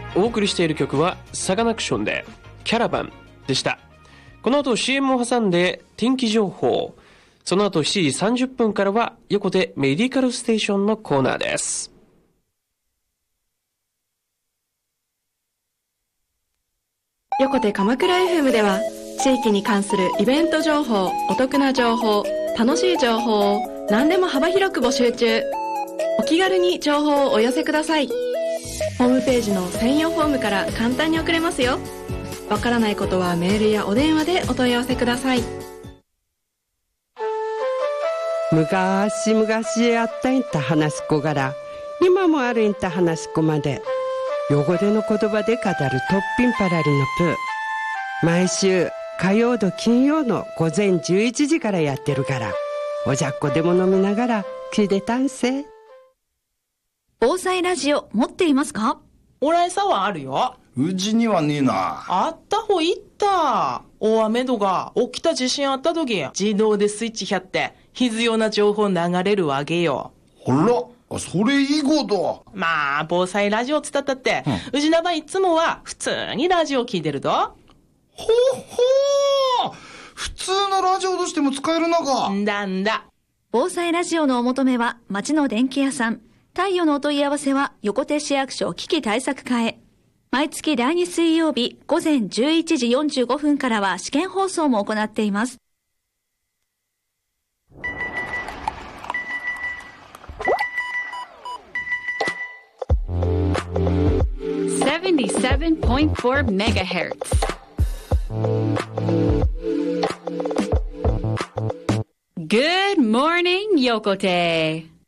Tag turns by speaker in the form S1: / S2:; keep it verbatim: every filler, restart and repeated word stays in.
S1: お送りしている曲はサカナクションでキャラバンでした。この後 シーエム を挟んで天気情報、その後しちじさんじゅっぷんからは横手メディカルステーションのコーナーです。
S2: 横手鎌倉 エフエム では地域に関するイベント情報、お得な情報、楽しい情報を何でも幅広く募集中。お気軽に情報をお寄せください。ホームページの専用フォームから簡単に送れますよ。わからないことはメールやお電話でお問い合わせください。
S3: 昔々あったんた話し子から今もあるんた話し子まで、汚れの言葉で語るトッピンパラリのプー、毎週火曜と金曜の午前じゅういちじからやってるから、おじゃっこでも飲みながら聞いてたんせ。
S4: 防災ラジオ持っていますか？
S5: 俺さはあるよ。
S6: うちにはねえな。
S5: あったほいった。大雨とか起きた地震あった時、自動でスイッチやって必要な情報流れるわけよ。
S6: ほら、それいいこと。
S5: まあ防災ラジオつったったって、うん、うちなばいつもは普通にラジオ聞いてると。
S6: ほほー、普通のラジオとしても使えるのか。
S5: んだんだ。
S4: 防災ラジオのお求めは町の電気屋さん。太陽のお問い合わせは横手市役所危機対策課へ。毎月だいに水曜日午前じゅういちじよんじゅうごふんからは試験放送も行っています。
S7: セブンティーセブンポイントフォー メガヘルツ。Good morning, Yokote.